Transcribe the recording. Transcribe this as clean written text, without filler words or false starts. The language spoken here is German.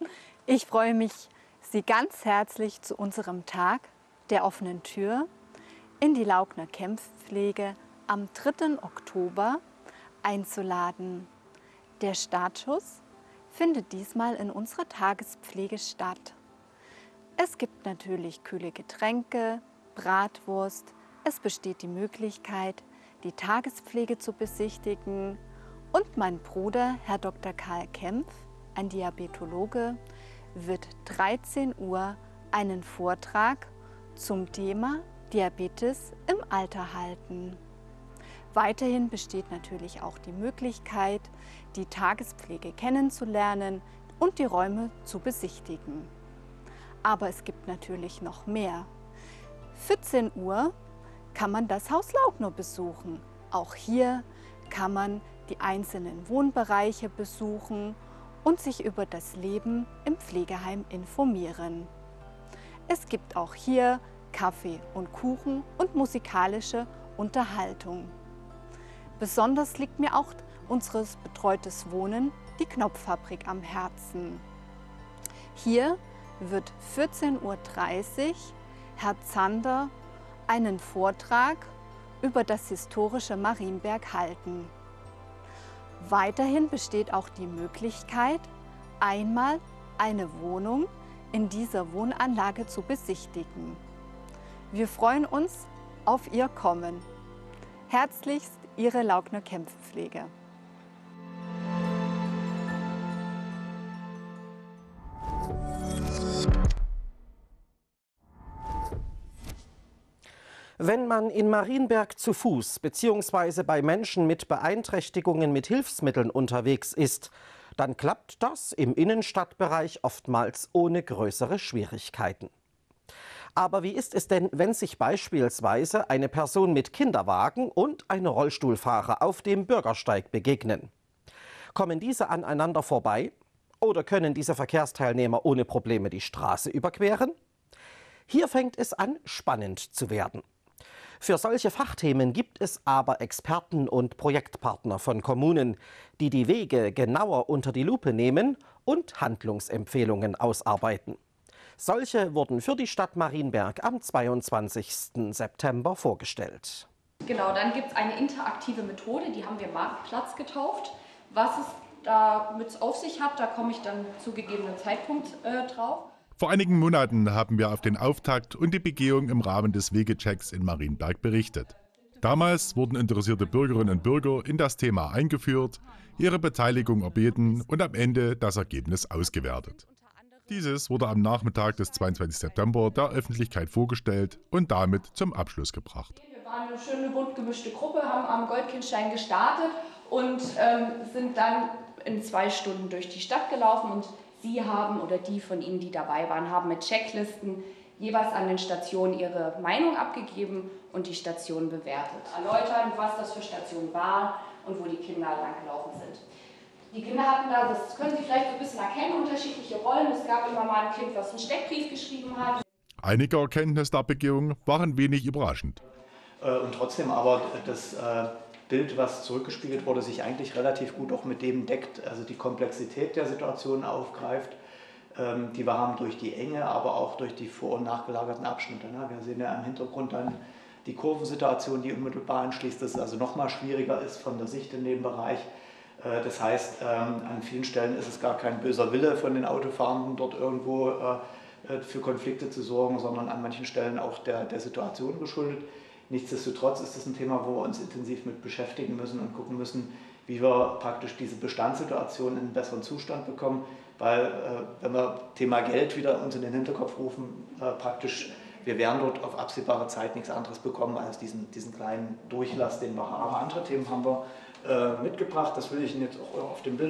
Ich freue mich, Sie ganz herzlich zu unserem Tag der offenen Tür in die Laugner Kempfpflege am 3. Oktober einzuladen. Der Startschuss findet diesmal in unserer Tagespflege statt. Es gibt natürlich kühle Getränke, Bratwurst. Es besteht die Möglichkeit, die Tagespflege zu besichtigen. Und mein Bruder, Herr Dr. Karl Kempf, ein Diabetologe, wird 13 Uhr einen Vortrag zum Thema Diabetes im Alter halten. Weiterhin besteht natürlich auch die Möglichkeit, die Tagespflege kennenzulernen und die Räume zu besichtigen. Aber es gibt natürlich noch mehr. 14 Uhr kann man das Haus Laugner besuchen. Auch hier kann man die einzelnen Wohnbereiche besuchen und sich über das Leben im Pflegeheim informieren. Es gibt auch hier Kaffee und Kuchen und musikalische Unterhaltung. Besonders liegt mir auch unser betreutes Wohnen, die Knopffabrik, am Herzen. Hier wird 14:30 Uhr Herr Zander einen Vortrag über das historische Marienberg halten. Weiterhin besteht auch die Möglichkeit, einmal eine Wohnung in dieser Wohnanlage zu besichtigen. Wir freuen uns auf Ihr Kommen. Herzlichst, Ihre Laugner Kempfpflege. Wenn man in Marienberg zu Fuß bzw. bei Menschen mit Beeinträchtigungen mit Hilfsmitteln unterwegs ist, dann klappt das im Innenstadtbereich oftmals ohne größere Schwierigkeiten. Aber wie ist es denn, wenn sich beispielsweise eine Person mit Kinderwagen und ein Rollstuhlfahrer auf dem Bürgersteig begegnen? Kommen diese aneinander vorbei oder können diese Verkehrsteilnehmer ohne Probleme die Straße überqueren? Hier fängt es an, spannend zu werden. Für solche Fachthemen gibt es aber Experten und Projektpartner von Kommunen, die die Wege genauer unter die Lupe nehmen und Handlungsempfehlungen ausarbeiten. Solche wurden für die Stadt Marienberg am 22. September vorgestellt. Genau, dann gibt es eine interaktive Methode, die haben wir Marktplatz getauft. Was es damit auf sich hat, da komme ich dann zu gegebenen Zeitpunkt drauf. Vor einigen Monaten haben wir auf den Auftakt und die Begehung im Rahmen des Wegechecks in Marienberg berichtet. Damals wurden interessierte Bürgerinnen und Bürger in das Thema eingeführt, ihre Beteiligung erbeten und am Ende das Ergebnis ausgewertet. Dieses wurde am Nachmittag des 22. September der Öffentlichkeit vorgestellt und damit zum Abschluss gebracht. Wir waren eine schöne bunt gemischte Gruppe, haben am Goldkindstein gestartet und sind dann in 2 Stunden durch die Stadt gelaufen. Und Sie haben, oder die von Ihnen, die dabei waren, haben mit Checklisten jeweils an den Stationen ihre Meinung abgegeben und die Stationen bewertet. Erläutern, was das für Stationen waren und wo die Kinder langgelaufen sind. Die Kinder hatten da, das können Sie vielleicht ein bisschen erkennen, unterschiedliche Rollen. Es gab immer mal ein Kind, was einen Steckbrief geschrieben hat. Einige Erkenntnisse der Begehung waren wenig überraschend. Und trotzdem aber das Bild, was zurückgespiegelt wurde, sich eigentlich relativ gut auch mit dem deckt, also die Komplexität der Situation aufgreift, die wir haben durch die Enge, aber auch durch die vor- und nachgelagerten Abschnitte. Wir sehen ja im Hintergrund dann die Kurvensituation, die unmittelbar anschließt, dass es also noch mal schwieriger ist von der Sicht in dem Bereich. Das heißt, an vielen Stellen ist es gar kein böser Wille von den Autofahrenden, dort irgendwo für Konflikte zu sorgen, sondern an manchen Stellen auch der Situation geschuldet. Nichtsdestotrotz ist das ein Thema, wo wir uns intensiv mit beschäftigen müssen und gucken müssen, wie wir praktisch diese Bestandssituation in einen besseren Zustand bekommen. Weil wenn wir Thema Geld wieder uns in den Hinterkopf rufen, praktisch, wir werden dort auf absehbare Zeit nichts anderes bekommen als diesen kleinen Durchlass, den wir haben. Andere Themen haben wir mitgebracht, das will ich Ihnen jetzt auch auf dem Bild